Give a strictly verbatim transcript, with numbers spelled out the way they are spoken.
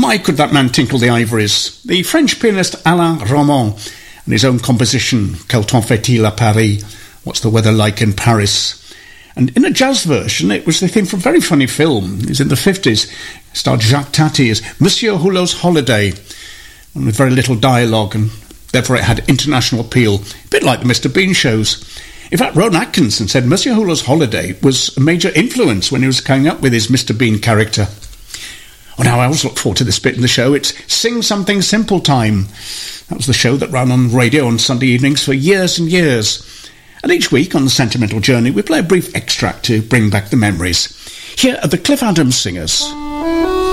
Why Could That Man Tinkle the Ivories? The French pianist Alain Romand and his own composition, Quel temps fait-il à Paris? What's the weather like in Paris? And in a jazz version, it was the theme from a very funny film. It was in the fifties. It starred Jacques Tati as Monsieur Hulot's Holiday, and with very little dialogue, and therefore it had international appeal, a bit like the Mister Bean shows. In fact, Rowan Atkinson said Monsieur Hulot's Holiday was a major influence when he was coming up with his Mister Bean character. Oh, now I always look forward to this bit in the show. It's Sing Something Simple time. That was the show that ran on radio on Sunday evenings for years and years. And each week on the Sentimental Journey, we play a brief extract to bring back the memories. Here are the Cliff Adams Singers.